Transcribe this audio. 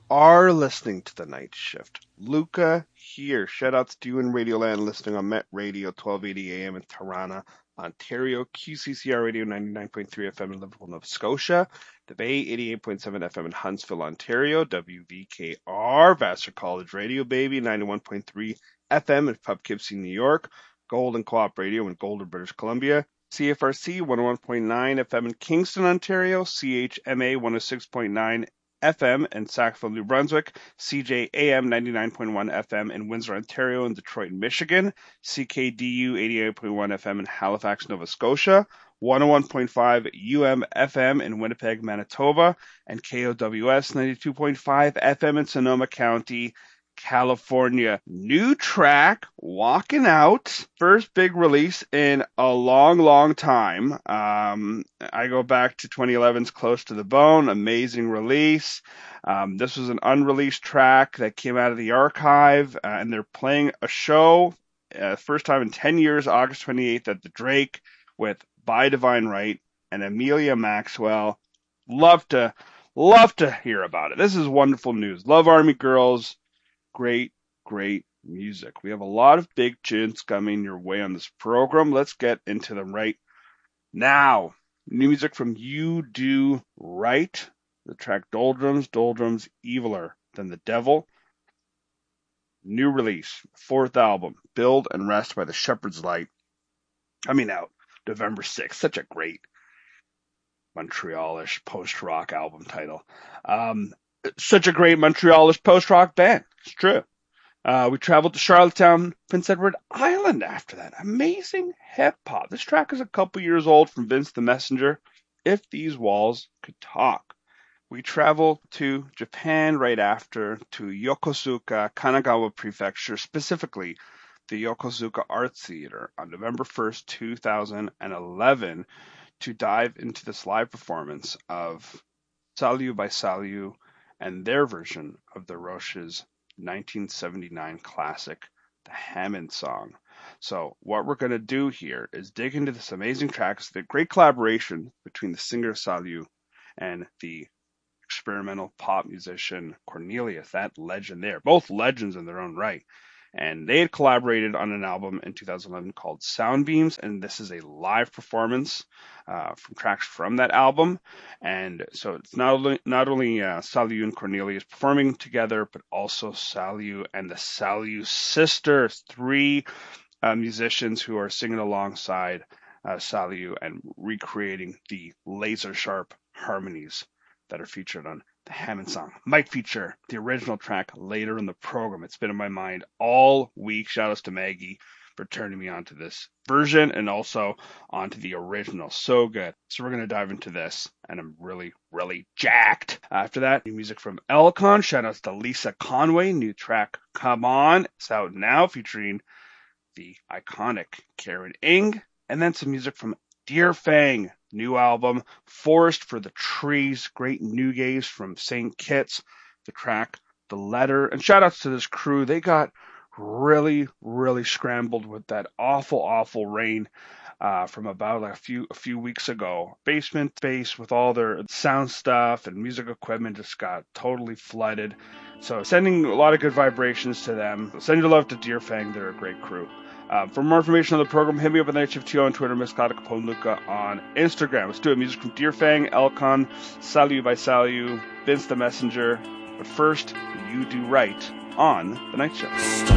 are listening to The Night Shift. Luca here. Shoutouts to you in Radioland listening on Met Radio 1280 AM in Tirana, Ontario, QCCR Radio 99.3 FM in Liverpool, Nova Scotia, The Bay 88.7 FM in Huntsville, Ontario, WVKR, Vassar College Radio Baby 91.3 FM in Poughkeepsie, New York, Golden Co-op Radio in Golden, British Columbia, CFRC 101.9 FM in Kingston, Ontario, CHMA 106.9 FM in Sackville, New Brunswick, CJAM 99.1 FM in Windsor, Ontario, and Detroit, Michigan, CKDU 88.1 FM in Halifax, Nova Scotia, 101.5 FM in Winnipeg, Manitoba, and KOWS 92.5 FM in Sonoma County, California. New track, Walking Out. First big release in a long time. I go back to 2011's Close to the Bone. Amazing release. This was an unreleased track that came out of the archive, and they're playing a show, first time in 10 years, August 28th at the Drake with By Divine Right and Amelia Maxwell. Love to hear about it. This is wonderful news. Love Army Girls. Great music. We have a lot of big tunes coming your way on this program. Let's get into them right now. New music from You Do Right. The track Doldrums, Eviler Than the Devil. New release, fourth album, Build and Rest by the Shepherd's Light. Coming out November 6th. Such a great Montrealish post-rock album title. Such a great Montrealish post-rock band. It's true. We traveled to Charlottetown, Prince Edward Island after that. Amazing hip-hop. This track is a couple years old from Vince the Messenger. If These Walls Could Talk. We travel to Japan right after, to Yokosuka, Kanagawa Prefecture, specifically the Yokosuka Arts Theater on November 1st, 2011, to dive into this live performance of Salut by Salut and their version of the Roches 1979 classic, The Hammond Song. So what we're going to do here is dig into this amazing track. It's the great collaboration between the singer Salut and the experimental pop musician Cornelius, that legend there. Both legends in their own right. And they had collaborated on an album in 2011 called Soundbeams, and this is a live performance from tracks from that album. And so it's not only Salut and Cornelius performing together, but also Salut and the Salut Sisters, three musicians who are singing alongside Salut and recreating the laser-sharp harmonies that are featured on The Hammond Song. Might feature the original track later in the program. It's been in my mind all week. Shout outs to Maggie for turning me onto this version and also onto the original. So good. So we're going to dive into this, and I'm really jacked. After that, new music from Elcon. Shout outs to Lisa Conway. New track, Come On. It's out now, featuring the iconic Karen Ing. And then some music from Dear Fang. New album, Forest for the Trees, great new gaze from St. Kitts, the track, The Letter. And shout outs to this crew. They got really scrambled with that awful rain from about a few weeks ago. Basement space with all their sound stuff and music equipment just got totally flooded. So sending a lot of good vibrations to them. Send your love to Dear Fang. They're a great crew. For more information on the program, hit me up at Night Shift TO on Twitter, Miss Claudia Capone Luca on Instagram. Let's do it. Music from Dear Fang, Elcon, Salut by Salut, Vince the Messenger. But first, You Do Right on The Night Shift.